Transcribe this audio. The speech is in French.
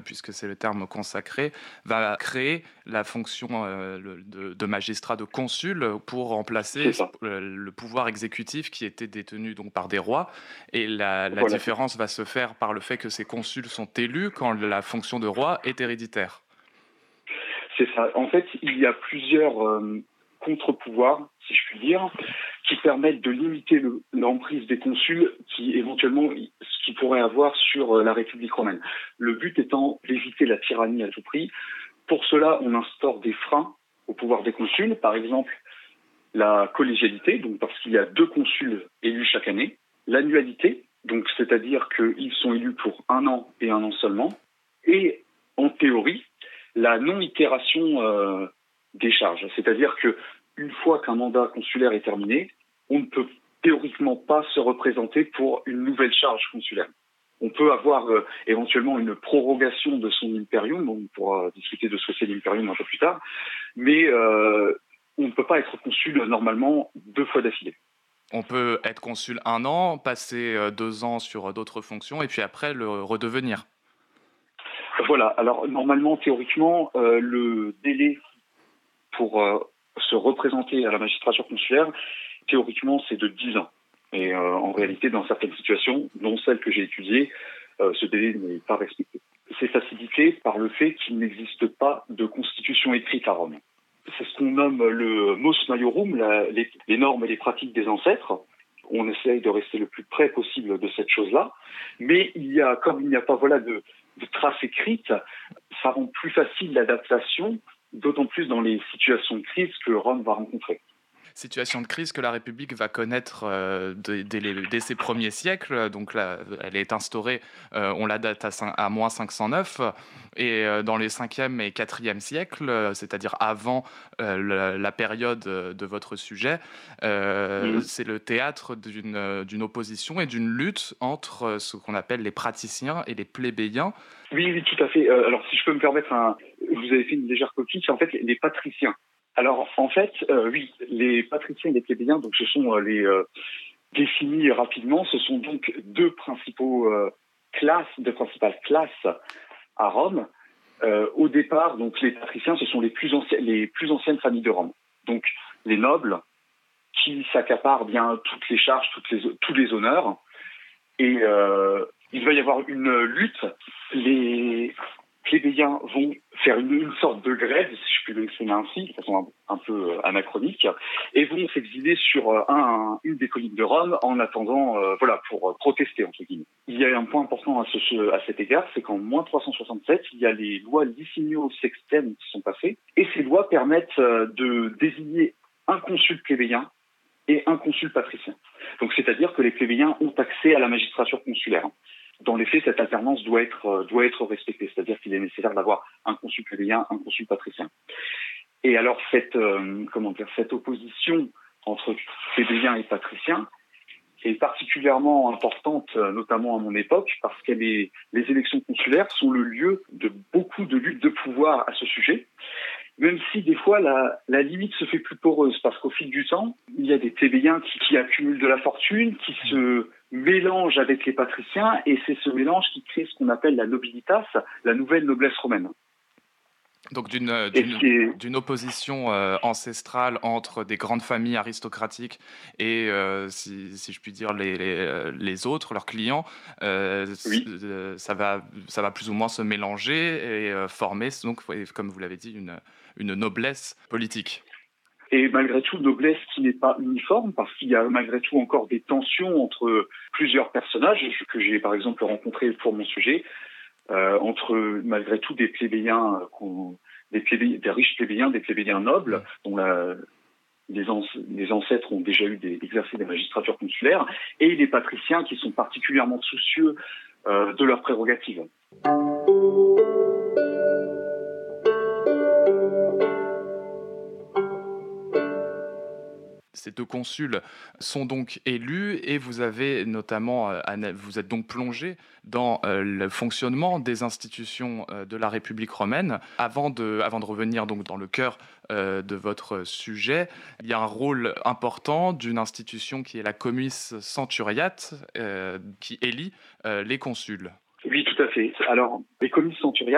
puisque c'est le terme consacré, va créer la fonction de magistrat, de consul, pour remplacer C'est ça. le pouvoir exécutif qui était détenu donc par des rois. Et la Voilà, c'est ça. différence va se faire par le fait que ces consuls sont élus quand la fonction de roi est héréditaire. C'est ça. En fait, il y a plusieurs contre-pouvoirs, si je puis dire, qui permettent de limiter l'emprise des consuls qui éventuellement ce qu'ils pourraient avoir sur la République romaine. Le but étant d'éviter la tyrannie à tout prix. Pour cela, on instaure des freins au pouvoir des consuls, par exemple la collégialité, donc parce qu'il y a 2 consuls élus chaque année, l'annualité, donc c'est-à-dire qu'ils sont élus pour 1 an et 1 an seulement, et en théorie, la non-itération des charges, c'est-à-dire que une fois qu'un mandat consulaire est terminé, on ne peut théoriquement pas se représenter pour une nouvelle charge consulaire. On peut avoir éventuellement une prorogation de son impérium, on pourra discuter de ce que c'est l'impérium un peu plus tard, mais on ne peut pas être consul normalement 2 fois d'affilée. On peut être consul 1 an, passer 2 ans sur d'autres fonctions et puis après le redevenir. Voilà, alors normalement, théoriquement, le délai pour se représenter à la magistrature consulaire, théoriquement, c'est de 10 ans. Et en réalité, dans certaines situations, dont celle que j'ai étudiée, ce délai n'est pas respecté. C'est facilité par le fait qu'il n'existe pas de constitution écrite à Rome. C'est ce qu'on nomme le mos maiorum, les normes et les pratiques des ancêtres. On essaye de rester le plus près possible de cette chose-là. Mais comme il n'y a pas de traces écrites, ça rend plus facile l'adaptation, d'autant plus dans les situations de crise que Rome va rencontrer. Situation de crise que la République va connaître dès ses premiers siècles. Donc là, elle est instaurée, on la date à moins 509, et dans les 5e et 4e siècles, c'est-à-dire avant la période de votre sujet, c'est le théâtre d'une opposition et d'une lutte entre ce qu'on appelle les praticiens et les plébéiens. Oui, oui, tout à fait. Alors, si je peux me permettre, vous avez fait une légère copie, c'est en fait les patriciens. Alors, en fait, oui, les patriciens et les plébéiens, donc ce sont les définis rapidement, ce sont donc deux principales classes à Rome. Au départ, donc les patriciens, ce sont les plus anciennes familles de Rome. Donc, les nobles qui s'accaparent bien toutes les charges, tous les honneurs. Et il va y avoir une lutte. Les plébéiens vont faire une sorte de grève, si je puis l'exprimer ainsi, de façon un peu anachronique, et vont s'exiler sur une des collines de Rome en attendant, pour protester, entre guillemets. Il y a un point important à cet égard, c'est qu'en moins 367, il y a les lois Licinio Sextième qui sont passées, et ces lois permettent de désigner un consul plébéien et un consul patricien. Donc, c'est-à-dire que les plébéiens ont accès à la magistrature consulaire. Dans les faits, cette alternance doit être respectée, c'est-à-dire qu'il est nécessaire d'avoir un consul plébéien, un consul patricien. Et alors, cette opposition entre plébéiens et patriciens est particulièrement importante, notamment à mon époque, parce que les élections consulaires sont le lieu de beaucoup de luttes de pouvoir à ce sujet. Même si des fois la limite se fait plus poreuse, parce qu'au fil du temps, il y a des plébéiens qui accumulent de la fortune, qui se mélangent avec les patriciens, et c'est ce mélange qui crée ce qu'on appelle la nobilitas, la nouvelle noblesse romaine. Donc d'une opposition ancestrale entre des grandes familles aristocratiques et, si je puis dire, les autres, leurs clients, Oui. ça va plus ou moins se mélanger et former, donc, comme vous l'avez dit, une noblesse politique. Et malgré tout, noblesse qui n'est pas uniforme, parce qu'il y a malgré tout encore des tensions entre plusieurs personnages que j'ai par exemple rencontrés pour mon sujet, entre malgré tout des plébéiens, des riches plébéiens, des plébéiens nobles, dont les ancêtres ont déjà exercé des magistratures consulaires, et les patriciens qui sont particulièrement soucieux de leurs prérogatives. Ces deux consuls sont donc élus et vous avez notamment, vous êtes donc plongé dans le fonctionnement des institutions de la République romaine. Avant de revenir donc dans le cœur de votre sujet, il y a un rôle important d'une institution qui est la comice centuriate qui élit les consuls. Oui, tout à fait. Alors, les comices centuriates,